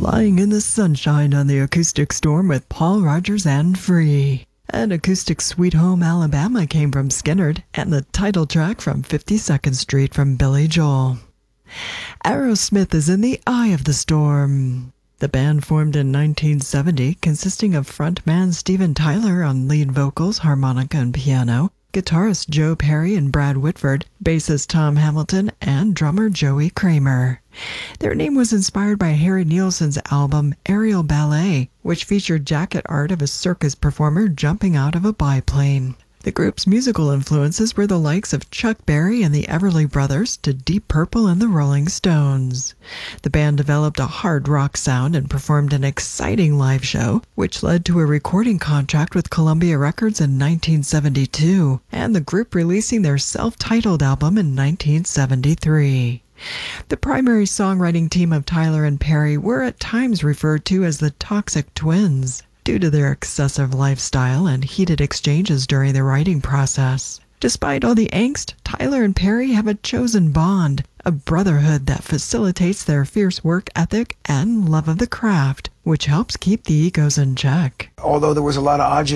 Lying in the Sunshine on the Acoustic Storm with Paul Rogers and Free. And Acoustic Sweet Home Alabama came from Skynyrd, and the title track from 52nd Street from Billy Joel. Aerosmith is in the eye of the storm. The band formed in 1970, consisting of frontman Steven Tyler on lead vocals, harmonica, and piano, guitarist Joe Perry and Brad Whitford, bassist Tom Hamilton, and drummer Joey Kramer. Their name was inspired by Harry Nilsson's album Aerial Ballet, which featured jacket art of a circus performer jumping out of a biplane. The group's musical influences were the likes of Chuck Berry and the Everly Brothers to Deep Purple and the Rolling Stones. The band developed a hard rock sound and performed an exciting live show, which led to a recording contract with Columbia Records in 1972, and the group releasing their self-titled album in 1973. The primary songwriting team of Tyler and Perry were at times referred to as the Toxic Twins, due to their excessive lifestyle and heated exchanges during the writing process. Despite all the angst, Tyler and Perry have a chosen bond, a brotherhood that facilitates their fierce work ethic and love of the craft, which helps keep the egos in check. Although there was a lot of